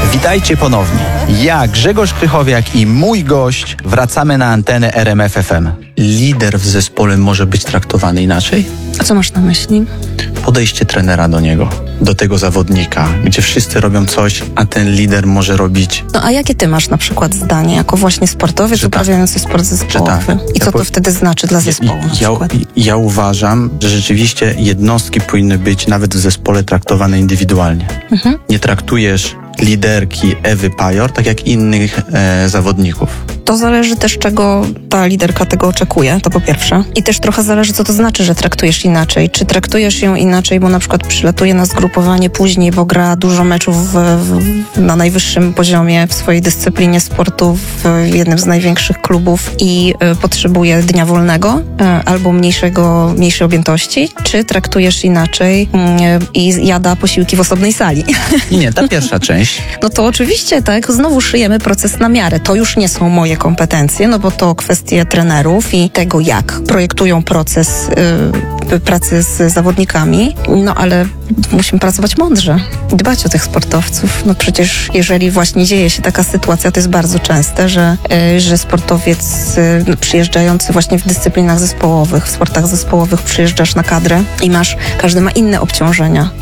Witajcie ponownie. Ja, Grzegorz Krychowiak i mój gość wracamy na antenę RMF FM. Lider w zespole może być traktowany inaczej? A co masz na myśli? Podejście trenera do niego, do tego zawodnika, gdzie wszyscy robią coś, a ten lider może robić... No a jakie ty masz na przykład zdanie, jako właśnie sportowiec uprawiający sport zespołowy? Tak. I co to wtedy znaczy dla zespołu na przykład? Ja uważam, że rzeczywiście jednostki powinny być nawet w zespole traktowane indywidualnie. Nie traktujesz liderki Ewy Pajor tak jak innych zawodników. To zależy też, czego ta liderka tego oczekuje, to po pierwsze. I też trochę zależy, co to znaczy, że traktujesz inaczej. Czy traktujesz ją inaczej, bo na przykład przylatuje na zgrupowanie później, bo gra dużo meczów na najwyższym poziomie w swojej dyscyplinie sportu w jednym z największych klubów i potrzebuje dnia wolnego albo mniejszej objętości. Czy traktujesz inaczej i jada posiłki w osobnej sali? Nie, ta pierwsza część. No to oczywiście, tak, znowu szyjemy proces na miarę. To już nie są moje kompetencje, no bo to kwestie trenerów i tego, jak projektują proces pracy z zawodnikami, no ale musimy pracować mądrze, dbać o tych sportowców. No przecież jeżeli właśnie dzieje się taka sytuacja, to jest bardzo częste, że sportowiec przyjeżdżający właśnie w dyscyplinach zespołowych, w sportach zespołowych przyjeżdżasz na kadrę i każdy ma inne obciążenia,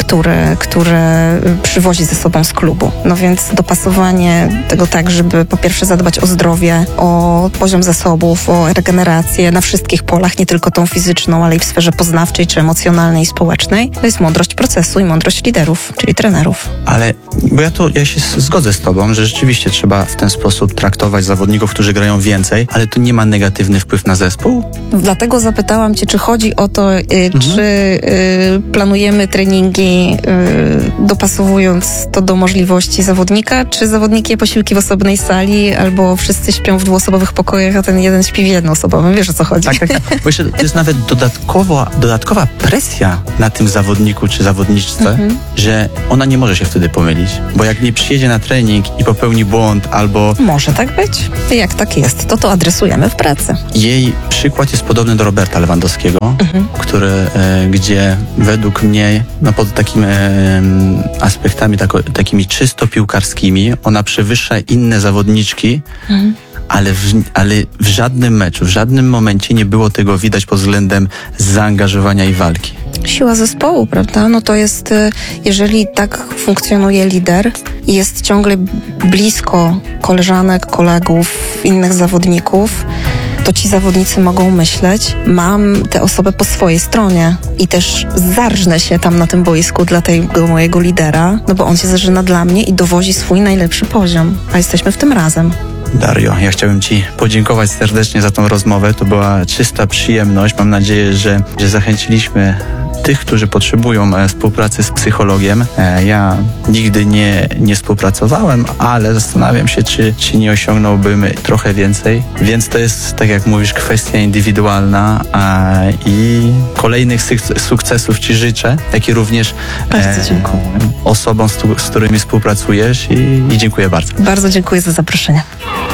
które przywozi ze sobą z klubu. No więc dopasowanie tego tak, żeby po pierwsze zadbać o zdrowie, o poziom zasobów, o regenerację na wszystkich polach, nie tylko tą fizyczną, ale i w sferze poznawczej, czy emocjonalnej i społecznej, to jest mądrość procesu i mądrość liderów, czyli trenerów. Ale, bo ja się zgodzę z tobą, że rzeczywiście trzeba w ten sposób traktować zawodników, którzy grają więcej, ale to nie ma negatywny wpływ na zespół? Dlatego zapytałam cię, czy chodzi o to, czy planujemy treningi dopasowując to do możliwości zawodnika, czy zawodnik je posiłki w osobnej sali, albo wszyscy śpią w dwuosobowych pokojach, a ten jeden śpi w jednoosobowym. Wiesz, o co chodzi? Tak. Bo jeszcze to jest nawet dodatkowa presja na tym zawodniku czy zawodniczce, że ona nie może się wtedy pomylić. Bo jak nie przyjedzie na trening i popełni błąd albo... Może tak być. Jak tak jest, to adresujemy w pracy. Jej przykład jest podobny do Roberta Lewandowskiego, gdzie według mnie pod takimi aspektami takimi czysto piłkarskimi ona przewyższa inne zawodniczki, ale w żadnym meczu, w żadnym momencie nie było tego widać pod względem zaangażowania i walki. Siła zespołu, prawda? No to jest, jeżeli tak funkcjonuje lider i jest ciągle blisko koleżanek, kolegów, innych zawodników, to ci zawodnicy mogą myśleć, mam tę osobę po swojej stronie i też zarżnę się tam na tym boisku dla tego mojego lidera, no bo on się zarzyna dla mnie i dowozi swój najlepszy poziom, a jesteśmy w tym razem. Dario, ja chciałbym ci podziękować serdecznie za tą rozmowę. To była czysta przyjemność. Mam nadzieję, że zachęciliśmy tych, którzy potrzebują współpracy z psychologiem. Ja nigdy nie współpracowałem, ale zastanawiam się, czy nie osiągnąłbym trochę więcej. Więc to jest, tak jak mówisz, kwestia indywidualna i kolejnych sukcesów ci życzę, jak i również osobom, z którymi współpracujesz i dziękuję bardzo. Bardzo dziękuję za zaproszenie.